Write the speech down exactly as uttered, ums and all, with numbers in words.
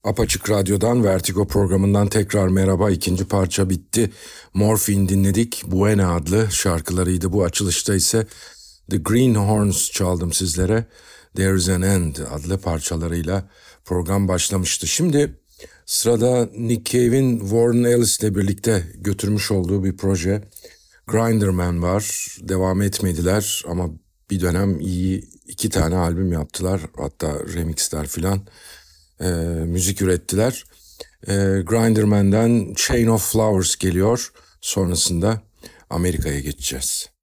Apaçık Radyo'dan, Vertigo programından tekrar merhaba. İkinci parça bitti. Morphine dinledik. Buena adlı şarkılarıydı. Bu açılışta ise The Greenhorns çaldım sizlere. There's an End adlı parçalarıyla program başlamıştı. Şimdi sırada Nick Cave'in Warren Ellis ile birlikte götürmüş olduğu bir proje. Grinderman var. Devam etmediler ama bir dönem iyi iki tane albüm yaptılar. Hatta remixler filan. E, müzik ürettiler. E, Grinderman'den Chain of Flowers geliyor. Sonrasında Amerika'ya geçeceğiz.